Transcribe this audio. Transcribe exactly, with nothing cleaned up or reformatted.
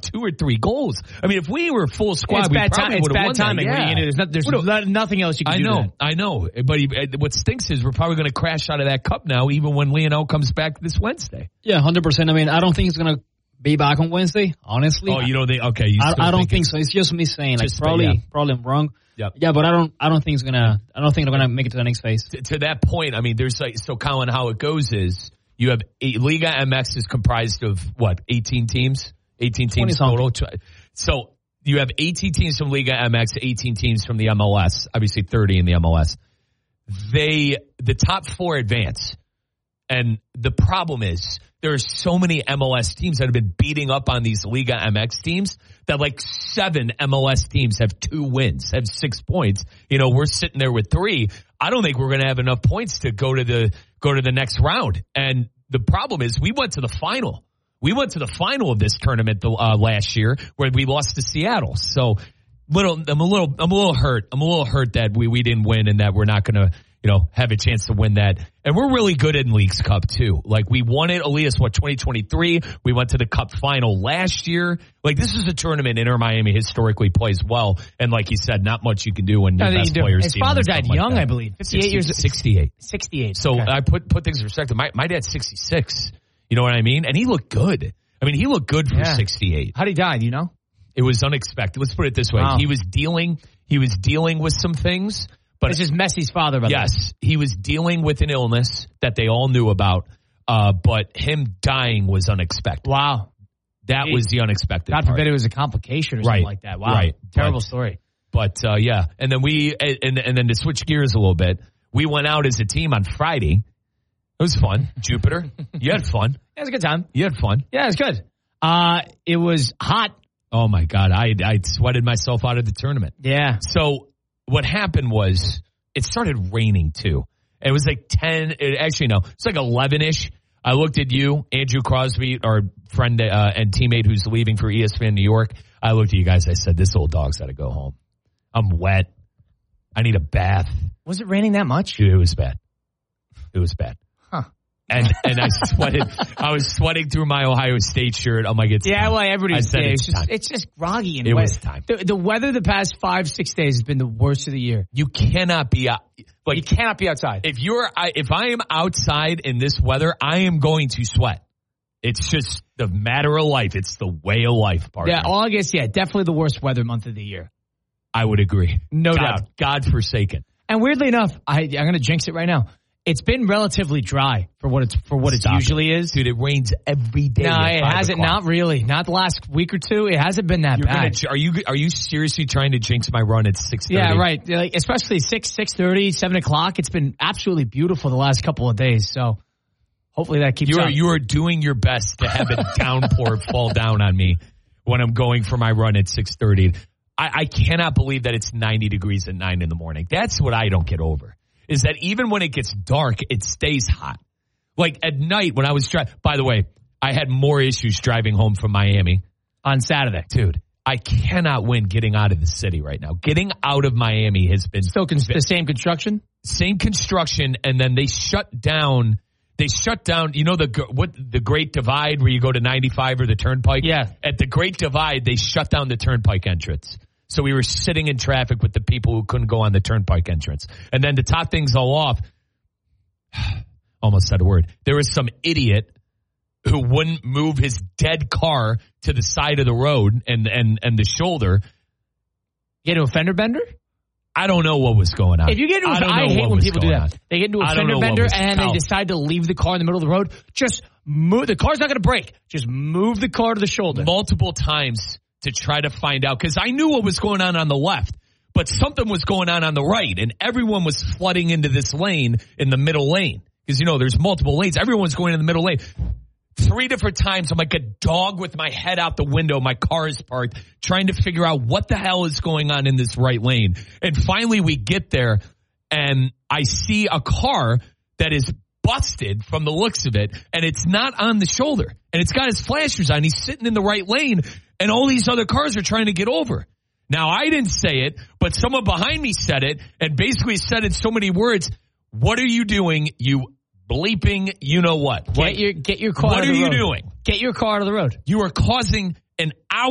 about two or three goals. I mean, if we were full squad, it's we bad probably time, would have won It's bad timing. that. What are you Yeah. gonna do? There's, not, there's What nothing else you can I do. know, Then. I know. But he, what stinks is we're probably going to crash out of that cup now, even when Lionel comes back this Wednesday. Yeah, one hundred percent. I mean, I don't think he's going to be back on Wednesday, honestly. Oh, you know, they okay. You I, still I don't think think so. It's just me saying, like, Just- probably, yeah. probably I'm wrong. Yep. Yeah, but I don't, I don't think it's gonna, I don't think they're gonna make it to the next phase. To, to that point, I mean, there's like, so Colin, how it goes is you have eight, Liga M X is comprised of what, eighteen teams, eighteen teams total. So you have eighteen teams from Liga M X, eighteen teams from the M L S, obviously thirty in the M L S. They, the top four advance. And the problem is there are so many M L S teams that have been beating up on these Liga M X teams that like seven M L S teams have two wins, have six points. You know, we're sitting there with three. I don't think we're going to have enough points to go to the go to the next round. And the problem is we went to the final. We went to the final of this tournament uh, last year where we lost to Seattle. So little, I'm a little, I'm a little hurt. I'm a little hurt that we, we didn't win and that we're not going to, you know, have a chance to win that. And we're really good in Leagues Cup too. Like we won it, Elias, what, twenty twenty-three? We went to the Cup final last year. Like this is a tournament Inter Miami historically plays well. And like you said, not much you can do when your best players. His father died young, I believe. fifty-eight sixty, years. sixty-eight. sixty-eight. So okay. I put, put things in perspective. My, my dad's sixty-six. You know what I mean? And he looked good. I mean, he looked good for Yeah. sixty-eight. How'd he die? Do you know? It was unexpected. Let's put it this way. Wow. He was dealing, he was dealing with some things. But this is Messi's father, by the way. yes, he was dealing with an illness that they all knew about, uh, but him dying was unexpected. Wow. That Gee. was the unexpected God part. forbid it was a complication or Right. something like that. Wow. Right. Terrible But- story. But uh, yeah, and then we, and, and then to switch gears a little bit, we went out as a team on Friday. It was fun. Jupiter, you had fun. It was a good time. You had fun. Yeah, it was good. Uh, it was hot. Oh my God, I I sweated myself out of the tournament. Yeah. So what happened was it started raining too. It was like ten. It, actually, no, it's like eleven ish. I looked at you, Andrew Crosby, our friend uh, and teammate who's leaving for E S P N New York. I looked at you guys. I said, "This old dog's got to go home. I'm wet. I need a bath." Was it raining that much? Dude, it was bad. It was bad. Huh. And and I sweated. I was sweating through my Ohio State shirt. I'm like, it's Yeah, time. well, everybody's I said day. it's It's just, time. it's just groggy and It wet. was time. The, the weather the past five, six days has been the worst of the year. You cannot be out. Like, You cannot be outside. if you're, I, if I am outside in this weather, I am going to sweat. It's just the matter of life. It's the way of life, partner. Yeah, August, yeah, definitely the worst weather month of the year. I would agree. No God, doubt. God forsaken. And weirdly enough, I, I'm going to jinx it right now. It's been relatively dry for what it's for what Stop it usually it. is. Dude, it rains every day. No, at it five hasn't. o'clock. Not really. Not the last week or two. It hasn't been that You're bad. gonna, are you are you seriously trying to jinx my run at six thirty? Yeah, right. Like, especially six, six thirty, seven o'clock. It's been absolutely beautiful the last couple of days. So hopefully that keeps You are up. you are doing your best to have a downpour fall down on me when I'm going for my run at six thirty. I, I cannot believe that it's ninety degrees at nine in the morning. That's what I don't get over. Is that even when it gets dark, it stays hot. Like at night when I was driving. By the way, I had more issues driving home from Miami on Saturday. Dude, I cannot win getting out of the city right now. Getting out of Miami has been Still con- the same construction? same construction, and then they shut down. They shut down. You know the what the Great Divide where you go to ninety-five or the Turnpike. Yeah. At the Great Divide, they shut down the Turnpike entrance. So we were sitting in traffic with the people who couldn't go on the Turnpike entrance. And then to top things all off, almost said a word. There was some idiot who wouldn't move his dead car to the side of the road and and and the shoulder. Get into a fender bender? I don't know what was going on. If you get into a, I, don't I know hate what when was people do going that. on. They get into a I don't fender know what bender was- and they Cal. decide to leave the car in the middle of the road. Just move. The car's not going to break. Just move the car to the shoulder. Multiple times to try to find out, because I knew what was going on on the left, but something was going on on the right, and everyone was flooding into this lane in the middle lane. Because, you know, there's multiple lanes. Everyone's going in the middle lane. Three different times, I'm like a dog with my head out the window. My car is parked, trying to figure out what the hell is going on in this right lane. And finally we get there, and I see a car that is busted from the looks of it, and it's not on the shoulder. And it's got his flashers on. He's sitting in the right lane, and all these other cars are trying to get over. Now, I didn't say it, but someone behind me said it, and basically said in so many words, "What are you doing, you bleeping you know what? Get What, your, get your car what out of are the you road. doing? Get your car out of the road. You are causing an hour